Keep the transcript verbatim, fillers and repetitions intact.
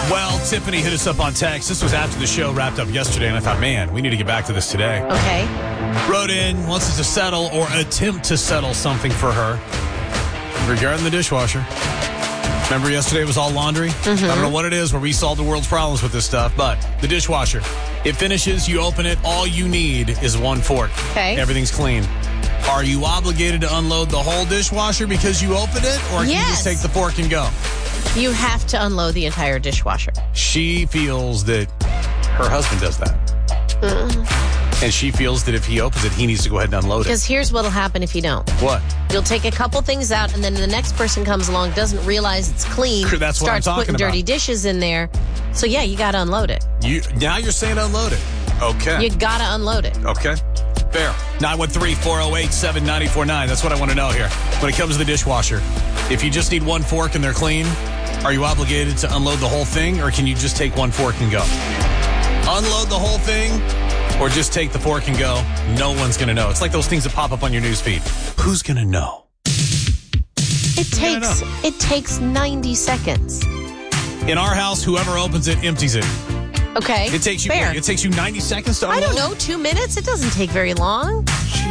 Well, Tiffany hit us up on text. This was after the show wrapped up yesterday, and I thought, man, we need to get back to this today. Okay. Wrote in, wants us to settle or attempt to settle something for her regarding the dishwasher. Remember yesterday it was all laundry? Mm-hmm. I don't know what it is where we solve the world's problems with this stuff, but the dishwasher. It finishes, you open it, all you need is one fork. Okay. Everything's clean. Are you obligated to unload the whole dishwasher because you opened it, or can Yes. you just take the fork and go? You have to unload the entire dishwasher. She feels that her husband does that. Mm. And she feels that if he opens it, he needs to go ahead and unload it. Because here's what'll happen if you don't. What? You'll take a couple things out, and then the next person comes along, doesn't realize it's clean, That's what I'm starts talking putting dirty about. dishes in there. So, yeah, you got to unload it. You Now you're saying unload it. Okay. You got to unload it. Okay. Fair. nine one three, four oh eight, seven nine four nine. That's what I want to know here. When it comes to the dishwasher, if you just need one fork and they're clean, are you obligated to unload the whole thing, or can you just take one fork and go? Unload the whole thing, or just take the fork and go? No one's going to know. It's like those things that pop up on your news feed. Who's going to know? It takes know. it takes ninety seconds. In our house, whoever opens it empties it. Okay. It takes you Fair. It takes you ninety seconds to I unload? don't know, two minutes? It doesn't take very long.